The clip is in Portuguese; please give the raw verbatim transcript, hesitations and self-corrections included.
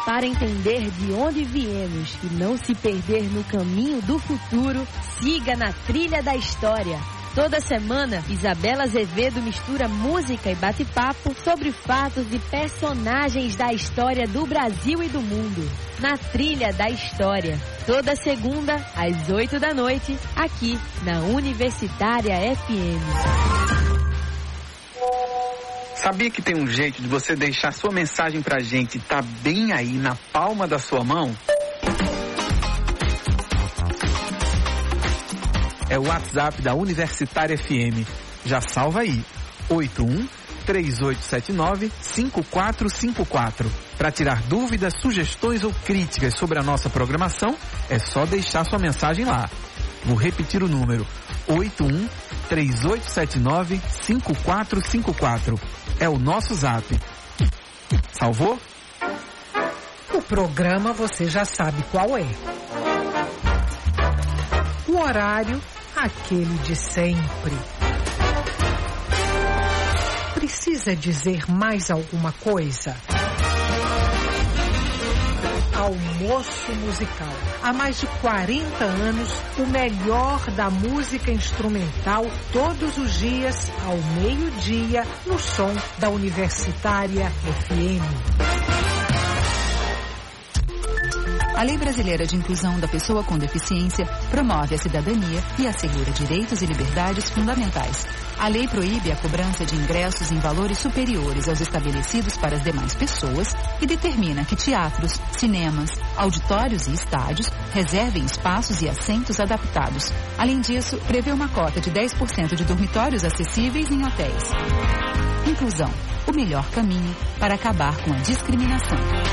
Para entender de onde viemos e não se perder no caminho do futuro, siga na Trilha da História. Toda semana, Isabela Azevedo mistura música e bate-papo sobre fatos e personagens da história do Brasil e do mundo. Na Trilha da História. Toda segunda, às oito da noite, aqui na Universitária F M. Sabia que tem um jeito de você deixar sua mensagem pra gente tá bem aí na palma da sua mão? É o WhatsApp da Universitária F M. Já salva aí. oito um, três oito sete nove, cinco quatro cinco quatro. Para tirar dúvidas, sugestões ou críticas sobre a nossa programação, é só deixar sua mensagem lá. Vou repetir o número. oito um, três oito sete nove, cinco quatro cinco quatro. É o nosso zap. Salvou? O programa você já sabe qual é. O horário, aquele de sempre. Precisa dizer mais alguma coisa? Almoço Musical. Há mais de quarenta anos, o melhor da música instrumental, todos os dias, ao meio-dia, no som da Universitária F M. A Lei Brasileira de Inclusão da Pessoa com Deficiência promove a cidadania e assegura direitos e liberdades fundamentais. A lei proíbe a cobrança de ingressos em valores superiores aos estabelecidos para as demais pessoas e determina que teatros, cinemas, auditórios e estádios reservem espaços e assentos adaptados. Além disso, prevê uma cota de dez por cento de dormitórios acessíveis em hotéis. Inclusão, o melhor caminho para acabar com a discriminação.